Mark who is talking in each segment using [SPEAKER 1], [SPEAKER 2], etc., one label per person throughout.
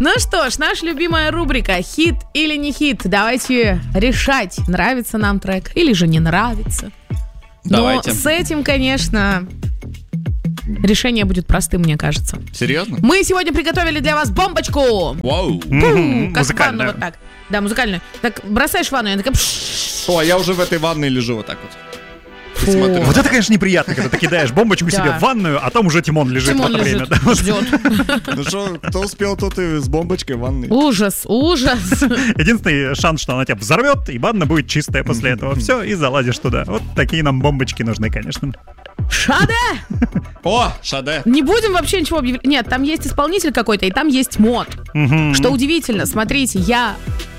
[SPEAKER 1] Ну что ж, наша любимая рубрика «Хит или не хит». Давайте решать, нравится нам трек или же не нравится.
[SPEAKER 2] Давайте.
[SPEAKER 1] Но с этим, конечно, решение будет простым, мне кажется.
[SPEAKER 2] Серьезно?
[SPEAKER 1] Мы сегодня приготовили для вас бомбочку.
[SPEAKER 2] Вау.
[SPEAKER 1] Как в ванну
[SPEAKER 3] Музыкальную.
[SPEAKER 1] вот так. Да, музыкальную. Так бросаешь в ванну, и она такая...
[SPEAKER 2] О, я уже в этой ванной лежу вот так вот.
[SPEAKER 1] Фу.
[SPEAKER 2] Смотрю.
[SPEAKER 3] Вот это, конечно, неприятно, когда ты кидаешь бомбочку
[SPEAKER 1] Да.
[SPEAKER 3] себе в ванную, а там уже Тимон лежит
[SPEAKER 1] Тимон
[SPEAKER 3] в это
[SPEAKER 1] лежит,
[SPEAKER 3] время. Да.
[SPEAKER 1] ждет.
[SPEAKER 2] Ну что, кто успел, тот и с бомбочкой в ванной.
[SPEAKER 1] Ужас, ужас.
[SPEAKER 3] Единственный шанс, что она тебя взорвет, и ванна будет чистая после этого. Все, и залазишь туда. Вот такие нам бомбочки нужны, конечно.
[SPEAKER 1] Шаде!
[SPEAKER 2] О, Шаде.
[SPEAKER 1] Не будем вообще ничего объявлять. Нет, там есть исполнитель какой-то, и там есть мод. Что удивительно, смотрите, я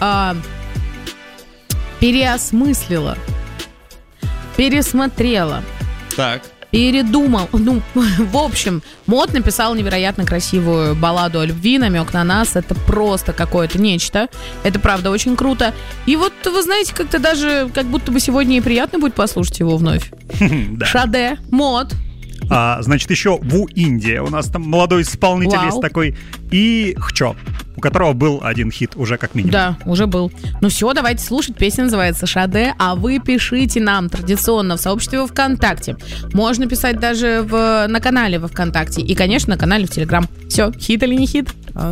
[SPEAKER 1] переосмыслила, пересмотрела,
[SPEAKER 2] Так.
[SPEAKER 1] передумал. Ну, в общем, мод написал невероятно красивую балладу о любви, намек на нас. Это просто какое-то нечто. Это правда очень круто. И вот, вы знаете, как-то даже, как будто бы сегодня и приятно будет послушать его вновь.
[SPEAKER 3] Да.
[SPEAKER 1] Шаде, мод.
[SPEAKER 3] Значит, еще Ву Индия. У нас там молодой исполнитель
[SPEAKER 1] Вау.
[SPEAKER 3] есть такой. И Хчо, у которого был один хит уже как минимум.
[SPEAKER 1] Да, уже был. Ну все, давайте слушать. Песня называется «Шаде», а вы пишите нам традиционно в сообществе ВКонтакте. Можно писать даже на канале во ВКонтакте. И, конечно, на канале в Телеграм. Все, хит или не хит?